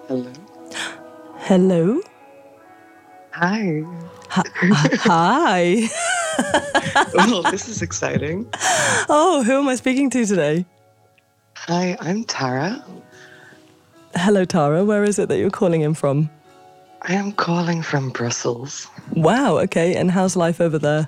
Hello. Hello. Hi. Hi. Well, this is exciting. Oh, who am I speaking to today? Hi, I'm Tara. Hello, Tara. Where is it that you're calling in from? I am calling from Brussels. Wow, okay. And how's life over there?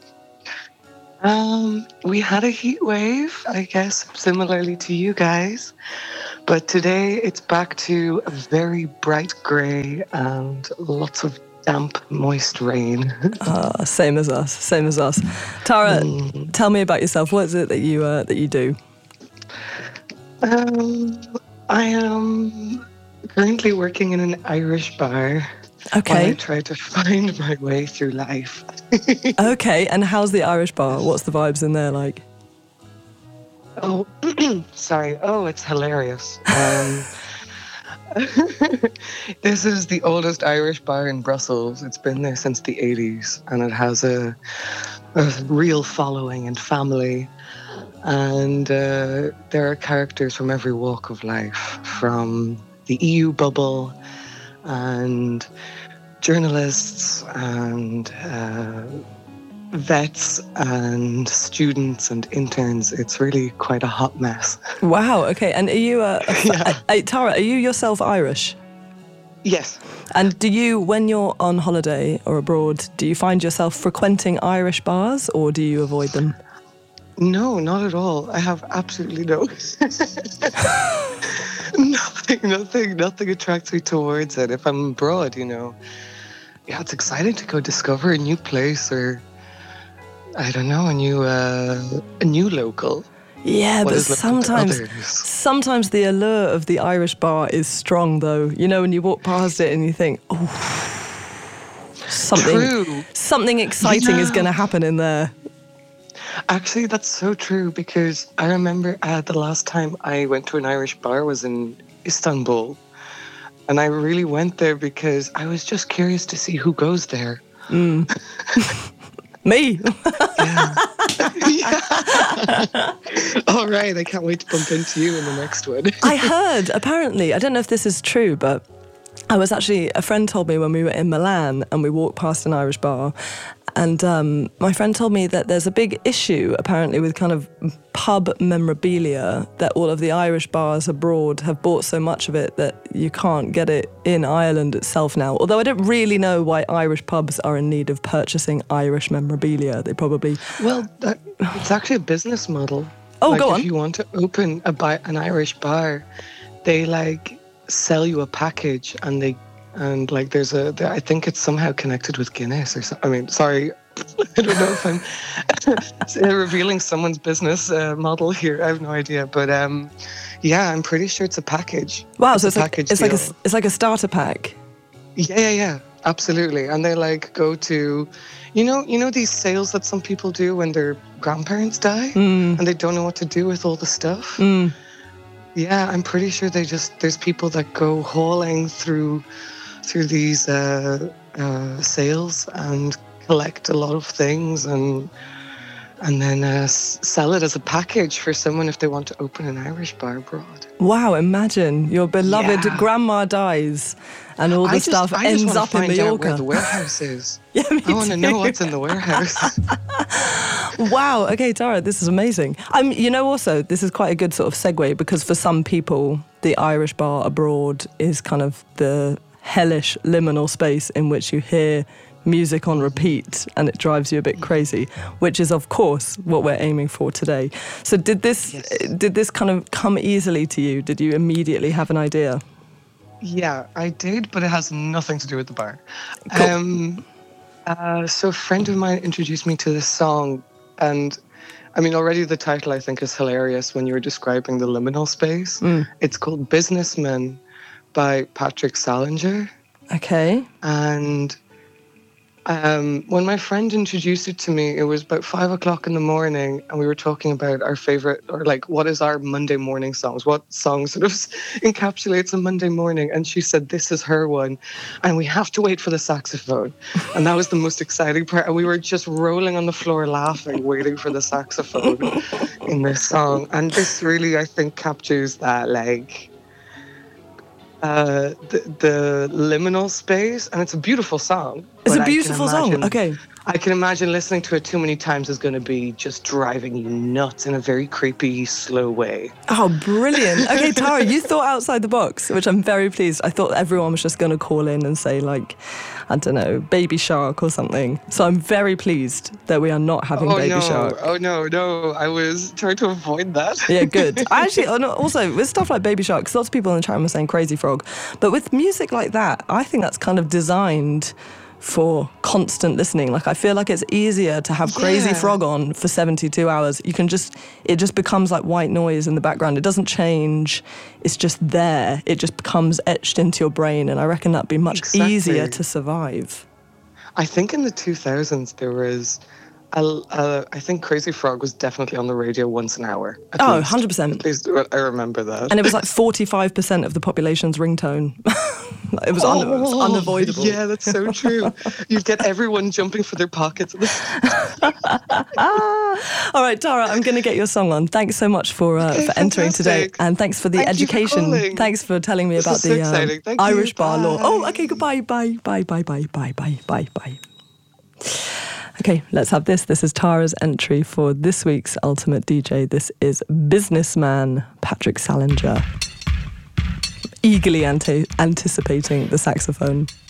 We had a heat wave, I guess, similarly to you guys. But today it's back to a very bright grey and lots of damp, moist rain. Same as us. Same as us. Tara, Mm. tell me about yourself. What is it that you do? I am currently working in an Irish bar while I Okay. try to find my way through life. Okay. And how's the Irish bar? What's the vibes in there like? Oh, sorry. Oh, it's hilarious. This is the oldest Irish bar in Brussels. It's been there since the 80s, and it has a real following and family. And there are characters from every walk of life, from the EU bubble and journalists and vets and students and interns. It's really quite a hot mess. Wow. Okay. And are you, Yeah. Tara, are you yourself Irish? Yes. And do you, when you're on holiday or abroad, do you find yourself frequenting Irish bars or do you avoid them? No, not at all. I have absolutely no nothing attracts me towards it. If I'm abroad, yeah, it's exciting to go discover a new place or I don't know, a new local. Yeah, What but is local to others? sometimes the allure of the Irish bar is strong, though. You know, when you walk past it and you think, oh, True. something exciting is Yeah. going to happen in there. Actually, that's so true because I remember the last time I went to an Irish bar was in Istanbul. And I really went there because I was just curious to see who goes there. Me. Yeah. All right. I can't wait to bump into you in the next one. I heard, apparently, I don't know if this is true, but a friend told me when we were in Milan and we walked past an Irish bar, and my friend told me that there's a big issue apparently with kind of pub memorabilia, that all of the Irish bars abroad have bought so much of it that you can't get it in Ireland itself now. Although I don't really know why Irish pubs are in need of purchasing Irish memorabilia. They probably... Well, it's actually a business model. Oh, like go on. If you want to open an Irish bar, they sell you a package and I think it's somehow connected with Guinness or something. I mean, sorry, I don't know if I'm revealing someone's business model here. I have no idea, but yeah, I'm pretty sure it's a package. Wow, so it's like a starter pack. Yeah, absolutely. And they go to, you know these sales that some people do when their grandparents die and they don't know what to do with all the stuff. Yeah, I'm pretty sure there's people that go hauling through these sales and collect a lot of things and then sell it as a package for someone if they want to open an Irish bar abroad. Wow, imagine your beloved grandma dies and all the stuff ends up in Mallorca. Out where the warehouse is. Yeah, I want to know what's in the warehouse. Wow, okay, Tara, this is amazing. Also, this is quite a good sort of segue because for some people, the Irish bar abroad is kind of the hellish liminal space in which you hear music on repeat and it drives you a bit crazy, which is of course what we're aiming for today. So did this kind of come easily to you? Did you immediately have an idea? Yeah, I did, but it has nothing to do with the bar. Cool. So a friend of mine introduced me to this song, and I mean already the title I think is hilarious when you were describing the liminal space. It's called Businessman by Patrick Salinger. Okay. And when my friend introduced it to me, it was about 5 o'clock in the morning, and we were talking about our favorite, or what is our Monday morning songs? What song sort of encapsulates a Monday morning? And she said, this is her one, and we have to wait for the saxophone. And that was the most exciting part. And we were just rolling on the floor laughing, waiting for the saxophone in this song. And this really, I think, captures that, the liminal space, and it's a beautiful song. It's a beautiful song. Okay. I can imagine listening to it too many times is going to be just driving you nuts in a very creepy, slow way. Oh, brilliant. Okay, Tara, you thought outside the box, which I'm very pleased. I thought everyone was just going to call in and say, like, I don't know, Baby Shark or something. So I'm very pleased that we are not having Baby Shark. Oh, no. I was trying to avoid that. Yeah, good. I actually, also, with stuff like Baby Shark, because lots of people in the chat were saying Crazy Frog, but with music like that, I think that's kind of designed for constant listening. Like, I feel like it's easier to have Crazy Frog on for 72 hours. It just becomes like white noise in the background. It doesn't change. It's just there. It just becomes etched into your brain. And I reckon that'd be much easier to survive. I think in the 2000s there was, I think Crazy Frog was definitely on the radio once an hour. Oh, 100%. At least I remember that. And it was like 45% of the population's ringtone. It was unavoidable. Yeah, that's so true. You'd get everyone jumping for their pockets. All right, Tara, I'm going to get your song on. Thanks so much for entering today. And thanks for the education. Thanks for telling me about the Irish bar law. Oh, okay, goodbye. Bye. Okay, let's have this. This is Tara's entry for this week's Ultimate DJ. This is Businessman, Patrick Salinger. Eagerly anticipating the saxophone.